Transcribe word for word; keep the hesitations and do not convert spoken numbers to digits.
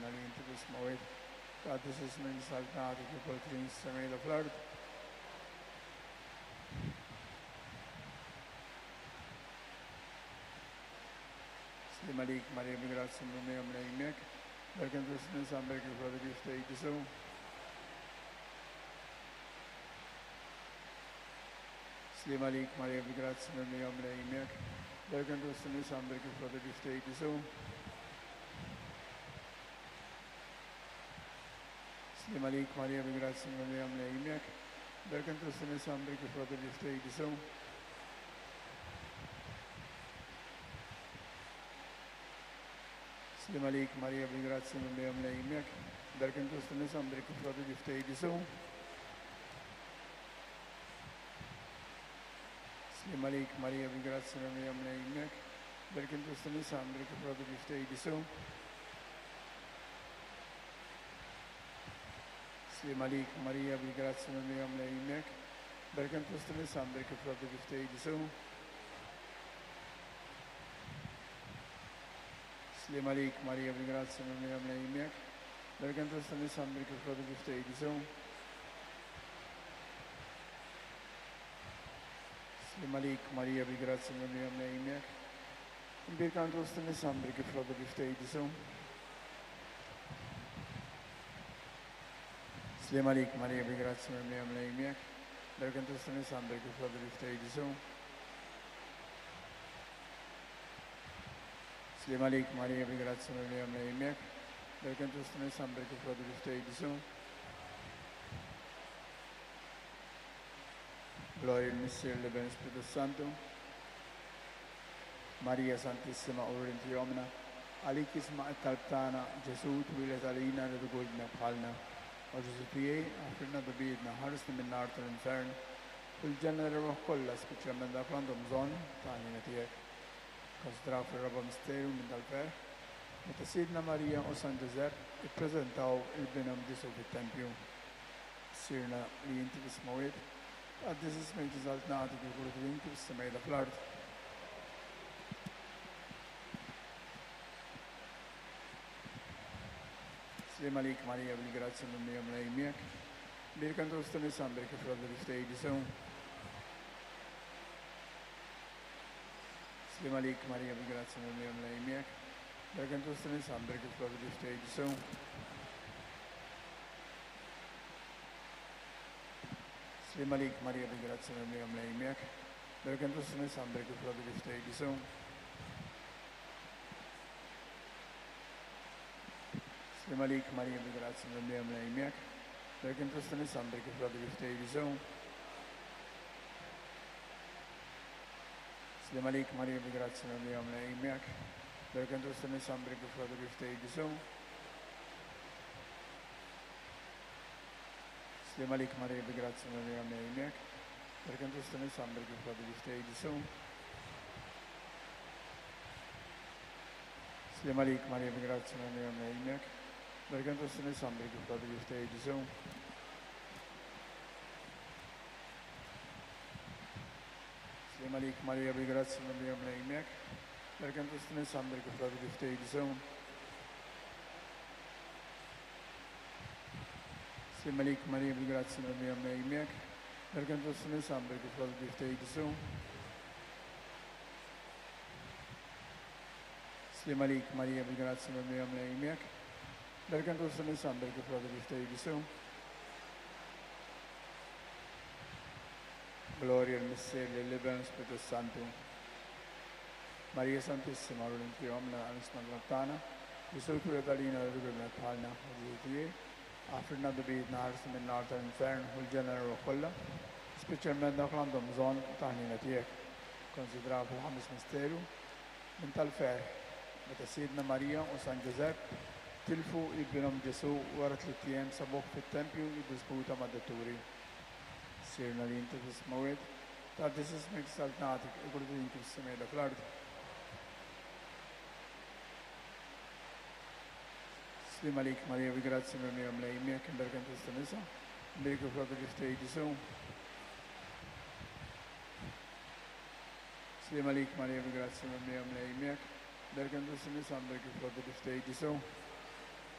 سيرنا لينتبس مويد قدس من سلطناتك القدرين السماء والأرض سلم عليك مريم بجراتس من يوم نعيمك لكن تسمى سامبرك الفرد يفتح يدسو سلم عليك مريم بجراتس من يوم نعيمك لكن تسمى سامبرك الفرد يفتح يدسو سلم عليك مريم بجراتس من يوم نعيمك لكن تسمى سامبرك الفرد يفتح يدسو سلم عليك مريم بجراتس من يوم نعيمك لكن تسمى سامبرك الفرد يفتح يدسو سلم عليك مريم بجراتس من يوم نعيمك لكن تسمى سامبرك الفرد يفتح يدسو سلم عليك مريم بجراتس من يوم نعيمك لكن تسمى سامبرك الفرد يفتح يدسو سلم عليك مريم بجراتس من يوم نعيمك لكن تسمى سامبرك الفرد يفتح يدسو سلم عليك مريم بجراتس من يوم نعيمك لكن تسمى سامبرك الفرد يفتح يدسو سلم عليك مريم بجراتس من يوم نعيمك لكن تسمى سامبرك الفرد يفتح يدسو سلم عليك مريم بجراتس من يوم نعيمك لكن تسمى سامبرك الفرد يفتح يدسو Gloria al Mister del Spirito Santo, Maria Santissima Orenti Omna, Alikisma et Talptana, Gesù Twilet Alina de Goldna Palna, or Joseph Afrina the Beedna, Harrison in Northern Infern, will generate Kolla, specialmente da quando Zon, Tani Natiek, considerato il Rabba Mysterium in Dalper, Metasidna Maria o San Giuseppe, e presentavo il Benum di Sopit Tempio, Sirna Lientis Moed. قدس اسمك زلطناتك القدرين في السماء والأرض سلم عليك مريم بجراتس من يوم نعيمك لكن تسمى سامبرك الفرد يفتح يدسو سلم عليك مريم بجراتس من يوم نعيمك لكن تسمى سامبرك الفرد يفتح يدسو سلم عليك مريم بجراتس من يوم نعيمك لكن تسمى سامبرك الفرد يفتح يدسو سلم عليك مريم بجراتس من يوم نعيمك لكن تسمى سامبرك الفرد يفتح يدسو سلم عليك مريم بجراتس من يوم نعيمك لكن تسمى سامبرك الفرد يفتح يدسو سلم عليك مريم بجراتس من يوم نعيمك لكن تسمى سامبرك الفرد يفتح يدسو سلم عليك مريم بجراتس من يوم نعيمك لكن تسمى سامبرك الفرد يفتح يدسو سلم عليك مريم بجراتس من يوم نعيمك لكن تسمى سامبرك الفرد يفتح يدسو سلم عليك مريم بجراتس من يوم نعيمك لكن تسمى سامبرك الفرد يفتح يدسو سلم عليك مريم بجراتس من يوم نعيمك لكن تسمى سامبرك الفرد يفتح يدسو Gloria al Messer del Libero Spirito Santo, Maria Santissima Orenti Omna Anisma Glantana, Gesù Twilet Alina de Goldna Palna, Joseph Afrina the Beed Harrison in Northern Infern, will generate Kolla, specialmente da quando Zon, Tani Natiek, considerato il Hamis Mysterio, من Talfer, Metasidna Maria o San Giuseppe, tilfu ibnhom Gesù wara tliet ijiem sabuh fit-tempju jiddisputa mad-detturi. Sirna li inti fis-smawed, taqdis ismek saltnatik, ikurdu inti fis-semeda fl-ard. Slim għalik Marija bi grazzi minn lejmek, imberkan tistanisa, mbirku fl-ard li Ġesu. Slim għalik Marija bi grazzi minn lejmek, imberkan tistanisa, mbirku fl-ard li Ġesu.